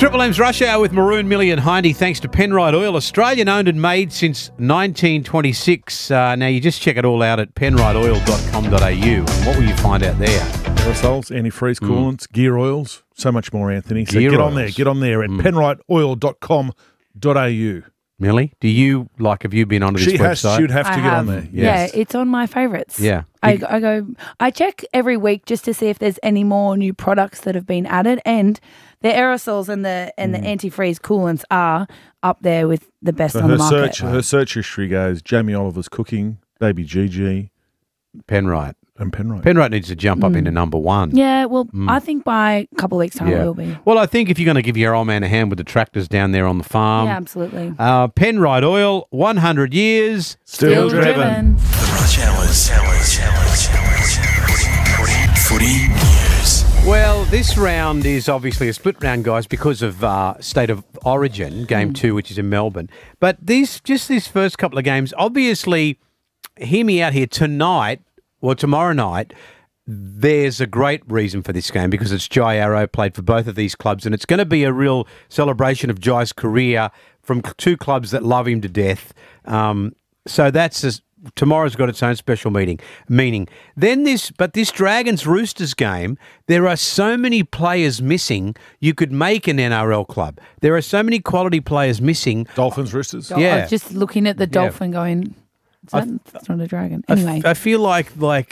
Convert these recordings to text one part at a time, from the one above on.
Triple M's Rush Hour with Maroon, Millie and Hindy, thanks to Penrite Oil, Australian owned and made since 1926. Now, you just check it all out at penriteoil.com.au. And what will you find out there? Aerosols, antifreeze coolants, gear oils, so much more, Anthony. So Gear get oils. on there at penriteoil.com.au. Millie, have you been onto this website? She'd have to get on there. Yeah, it's on my favourites. Yeah. I check every week just to see if there's any more new products that have been added, and the aerosols and the antifreeze coolants are up there with the best on the market. Her search history goes Jamie Oliver's cooking, Baby Gigi, Penrite. and Penrite. Penrite needs to jump up into number one. Yeah, well, I think by a couple of weeks' time it will be. Well, I think if you're going to give your old man a hand with the tractors down there on the farm. Yeah, absolutely. Penrite Oil, 100 years. Still driven. The Rush Hours. Footy News. Well, this round is obviously a split round, guys, because of State of Origin, Game 2, which is in Melbourne. But these first couple of games, obviously, hear me out here, tomorrow night, there's a great reason for this game because it's Jai Arrow played for both of these clubs, and it's going to be a real celebration of Jai's career from two clubs that love him to death. So tomorrow's got its own special meaning. Then this Dragons Roosters game, there are so many players missing. You could make an NRL club. There are so many quality players missing. Dolphins, Roosters. Yeah. I was just looking at the dolphin going, it's not a dragon. Anyway. I feel like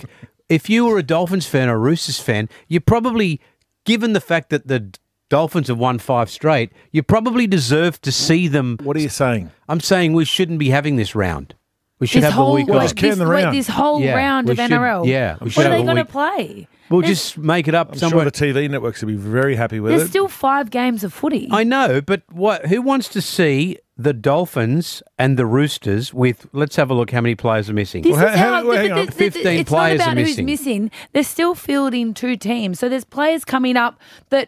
if you were a Dolphins fan or a Roosters fan, you probably, given the fact that the Dolphins have won 5 straight, you probably deserve to see them. What are you saying? I'm saying we shouldn't be having this round. We should This have the week Well, off. just can the round. This whole Yeah, round we of should- NRL. yeah, we What should are have they a going to week. play? We'll just make it up I'm somewhere. sure the TV networks would be very happy with There's it. still 5 games of footy. I know, but who wants to see the Dolphins and the Roosters with, let's have a look how many players are missing. This Well, is how, hang on. 15 it's players not are about missing. who's missing. They're still fielding 2 teams. So there's players coming up that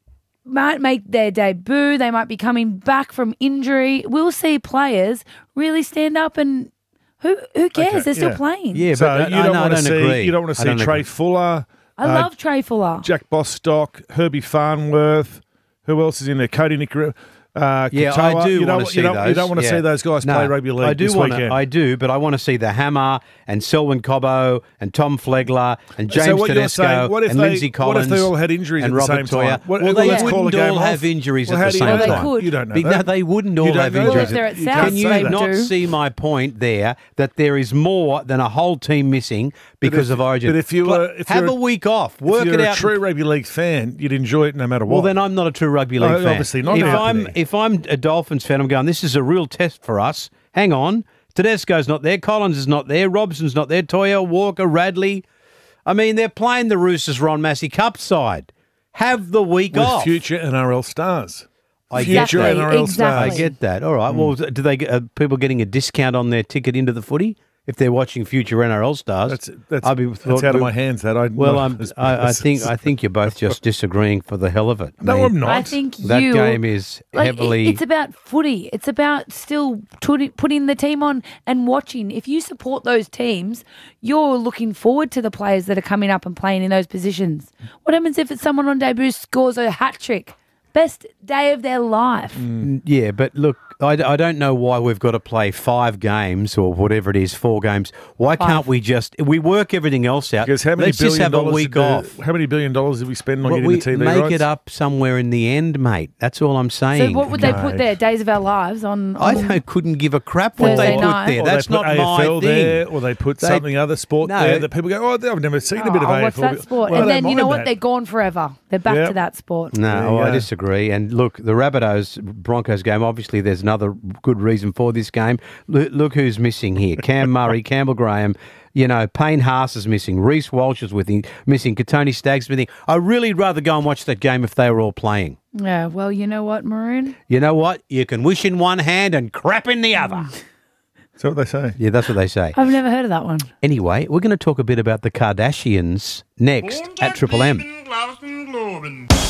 might make their debut. They might be coming back from injury. We'll see players really stand up and who cares? Okay, They're still yeah. playing. Yeah, So but you don't want to agree. see. You don't want to I see don't Trey agree. Fuller, I love Trey Fuller. Jack Bostock, Herbie Farnworth. Who else is in there? Cody Nicker. Yeah, Katoa. I do You don't- want to see you don't- those. You don't want to Yeah. see those guys No, play rugby league I do this want weekend. I do, but I want to see the Hammer and Selwyn Cobbo and Tom Flegler and James So what you're Tedesco saying, what if and they- Lindsay what if Collins they all had injuries and at the Robert same time? Toya. What- Well, they let's call wouldn't a game all off. have injuries Well, at how the do you same know They time. could. You don't know No, that. they wouldn't all You don't have know injuries. Well, if they're at You South, can't Can say you they that. not do. see my point there that there is more than a whole team missing because of Origin? but if you were- if have you're a week off, work If you're it a out. true rugby league fan, you'd enjoy it no matter what. Well, then I'm not a true rugby league fan. Obviously not, Anthony. If I'm a Dolphins fan, I'm going, this is a real test for us. Hang on. Tedesco's not there. Collins is not there. Robson's not there. Toya, Walker, Radley. I mean, they're playing the Roosters Ron Massey Cup side. Have the week with off. future NRL stars. I get Future that. NRL Exactly. I stars. get that. All right. Well, do they are people getting a discount on their ticket into the footy if they're watching future NRL stars? That's I'd be out of my hands. That I Well, not- I think you're both just disagreeing for the hell of it. I No, mean, I'm not. I think That you game is heavily. It's about footy. It's about still putting the team on and watching. If you support those teams, you're looking forward to the players that are coming up and playing in those positions. What happens if it's someone on debut scores a hat trick? Best day of their life. Yeah, but look, I don't know why we've got to play 5 games or whatever it is, 4 games. Why can't we we work everything else out? Because how many Let's just billion have a dollars week did off. How many $1 billion did we spend on But getting we the TV make rights? it up somewhere in the end, mate. That's all I'm saying. So what would they put there? Days of our lives on. I couldn't give a crap what they Thursday put night. there. Or That's they put not my AFL thing. there, or they put They- something other sport No. there that people go, oh, I've never seen a bit of AFL. What's that sport? Well, and I then don't you know mind what? that. They're gone forever. They're back Yep. to that sport. No, There you I go. disagree. And look, the Rabbitohs-Broncos game, obviously there's another good reason for this game. Look who's missing here. Cam Murray, Campbell Graham, Payne Haas is missing. Reece Walsh is missing. Katoni Staggs missing. I'd really rather go and watch that game if they were all playing. Yeah, well, you know what, Maroon? You know what? You can wish in one hand and crap in the other. Is that what they say? Yeah, that's what they say. I've never heard of that one. Anyway, we're going to talk a bit about the Kardashians next at Triple M.